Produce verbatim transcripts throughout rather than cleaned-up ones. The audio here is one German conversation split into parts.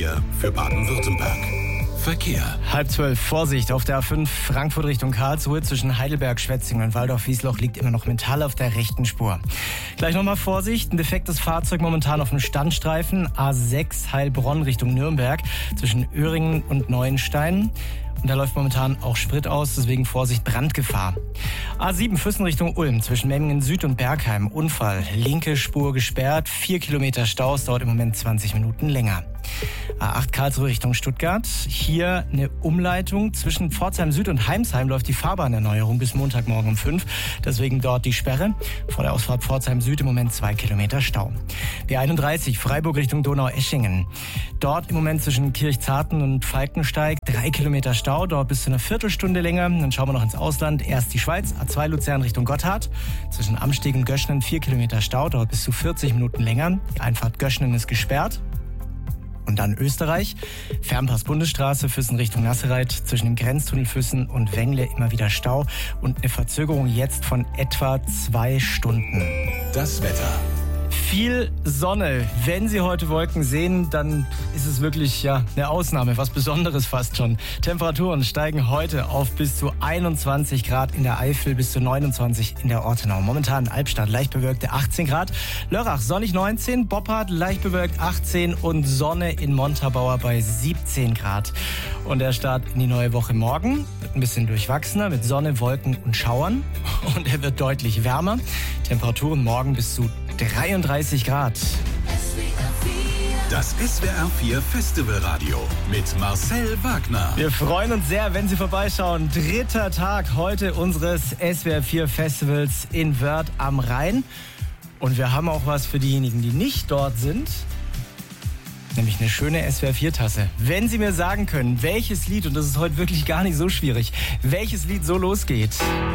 vier für Baden-Württemberg. Verkehr. Halb zwölf, Vorsicht auf der A fünf Frankfurt Richtung Karlsruhe zwischen Heidelberg, Schwetzingen und Waldorf-Wiesloch liegt immer noch Metall auf der rechten Spur. Gleich nochmal Vorsicht, ein defektes Fahrzeug momentan auf dem Standstreifen A sechs Heilbronn Richtung Nürnberg zwischen Öhringen und Neuenstein. Und da läuft momentan auch Sprit aus, deswegen Vorsicht, Brandgefahr. A sieben Füssen Richtung Ulm zwischen Memmingen Süd und Bergheim. Unfall, linke Spur gesperrt, vier Kilometer Stau, es dauert im Moment zwanzig Minuten länger. A acht Karlsruhe Richtung Stuttgart. Hier eine Umleitung. Zwischen Pforzheim Süd und Heimsheim läuft die Fahrbahnerneuerung bis Montagmorgen um fünf. Deswegen dort die Sperre. Vor der Ausfahrt Pforzheim Süd im Moment zwei Kilometer Stau. B einunddreißig Freiburg Richtung Donaueschingen. Dort im Moment zwischen Kirchzarten und Falkensteig drei Kilometer Stau. Dort bis zu einer Viertelstunde länger. Dann schauen wir noch ins Ausland. Erst die Schweiz. A zwei Luzern Richtung Gotthard. Zwischen Amsteg und Göschenen vier Kilometer Stau. Dort bis zu vierzig Minuten länger. Die Einfahrt Göschenen ist gesperrt. Und dann Österreich. Fernpass Bundesstraße, Füssen Richtung Nassereit. Zwischen dem Grenztunnel Füssen und Wengle immer wieder Stau. Und eine Verzögerung jetzt von etwa zwei Stunden. Das Wetter. Viel Sonne. Wenn Sie heute Wolken sehen, dann ist es wirklich ja eine Ausnahme, was Besonderes fast schon. Temperaturen steigen heute auf bis zu einundzwanzig Grad in der Eifel, bis zu neunundzwanzig in der Ortenau. Momentan Albstadt leicht bewölkte achtzehn Grad, Lörrach sonnig neunzehn, Boppard leicht bewölkt achtzehn und Sonne in Montabaur bei siebzehn Grad. Und der Start in die neue Woche morgen wird ein bisschen durchwachsener mit Sonne, Wolken und Schauern. Und er wird deutlich wärmer. Temperaturen morgen bis zu dreiunddreißig Grad. Das S W R vier Festivalradio mit Marcel Wagner. Wir freuen uns sehr, wenn Sie vorbeischauen. Dritter Tag heute unseres S W R vier Festivals in Wörth am Rhein. Und wir haben auch was für diejenigen, die nicht dort sind. Nämlich eine schöne S W R vier Tasse. Wenn Sie mir sagen können, welches Lied, und das ist heute wirklich gar nicht so schwierig, welches Lied so losgeht.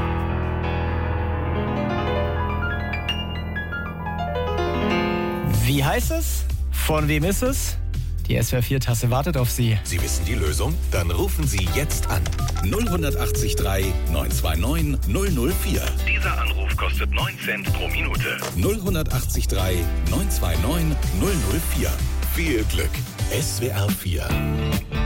Wie heißt es? Von wem ist es? Die S W R vier Tasse wartet auf Sie. Sie wissen die Lösung? Dann rufen Sie jetzt an. null acht drei neun zwei neun null null vier. Dieser Anruf kostet neun Cent pro Minute. null acht drei neun zwei neun null null vier. Viel Glück. S W R vier.